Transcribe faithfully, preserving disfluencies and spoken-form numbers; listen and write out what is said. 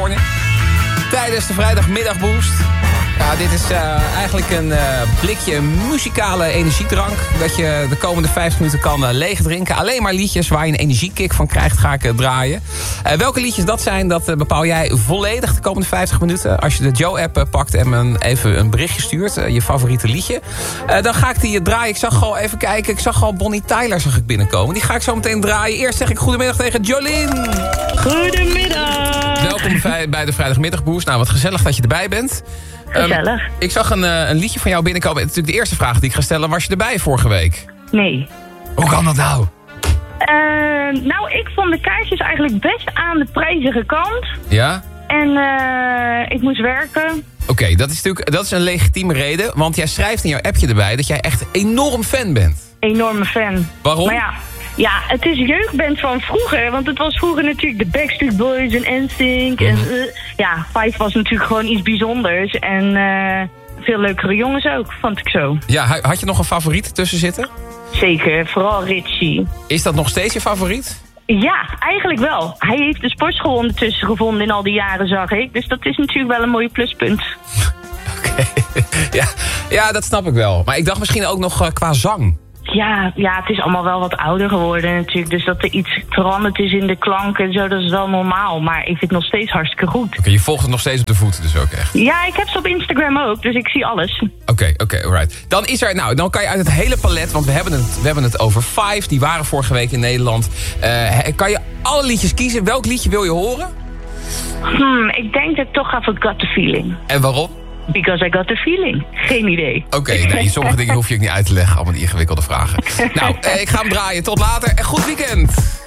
Californië. Tijdens de vrijdagmiddagboost. Ja, dit is uh, eigenlijk een uh, blikje muzikale energiedrank. Dat je de komende vijftig minuten kan uh, leeg drinken. Alleen maar liedjes waar je een energiekick van krijgt, ga ik uh, draaien. Uh, welke liedjes dat zijn, dat uh, bepaal jij volledig de komende vijftig minuten. Als je de Joe-app uh, pakt en me een, even een berichtje stuurt, uh, je favoriete liedje. Uh, dan ga ik die uh, draaien. Ik zag al even kijken, ik zag al Bonnie Tyler zag ik binnenkomen. Die ga ik zo meteen draaien. Eerst zeg ik goedemiddag tegen Jolien. Goedemiddag. Welkom bij de vrijdagmiddagboost. Nou, wat gezellig dat je erbij bent. Gezellig. Um, ik zag een, uh, een liedje van jou binnenkomen. Het is natuurlijk de eerste vraag die ik ga stellen. Was je erbij vorige week? Nee. Hoe kan dat nou? Uh, nou, ik vond de kaartjes eigenlijk best aan de prijzige kant. Ja? En uh, ik moest werken. Oké, okay, dat is natuurlijk dat is een legitieme reden. Want jij schrijft in jouw appje erbij dat jij echt enorm fan bent. Enorme fan. Waarom? Maar ja, ja, het is een jeugdband van vroeger. Want het was vroeger natuurlijk de Backstreet Boys en N Sync. Mm-hmm. En uh, ja, Five was natuurlijk gewoon iets bijzonders. En uh, veel leukere jongens ook, vond ik zo. Ja, had je nog een favoriet tussen zitten? Zeker, vooral Richie. Is dat nog steeds je favoriet? Ja, eigenlijk wel. Hij heeft de sportschool ondertussen gevonden in al die jaren, zag ik. Dus dat is natuurlijk wel een mooie pluspunt. Oké, okay. ja, ja, dat snap ik wel. Maar ik dacht misschien ook nog uh, qua zang. Ja, ja, het is allemaal wel wat ouder geworden natuurlijk. Dus dat er iets veranderd is in de klank en zo, dat is wel normaal. Maar ik vind het nog steeds hartstikke goed. Oké, okay, je volgt het nog steeds op de voeten dus ook echt? Ja, ik heb ze op Instagram ook, dus ik zie alles. Oké, okay, oké, okay, alright. Dan is er, nou, dan kan je uit het hele palet, want we hebben het, we hebben het over Five. Die waren vorige week in Nederland. Uh, kan je alle liedjes kiezen? Welk liedje wil je horen? Hmm, ik denk dat ik toch ga voor Got the Feeling. En waarom? Because I got the feeling. Geen idee. Oké, okay, nee, sommige dingen hoef je ook niet uit te leggen. Allemaal die ingewikkelde vragen. Nou, eh, ik ga hem draaien. Tot later en goed weekend.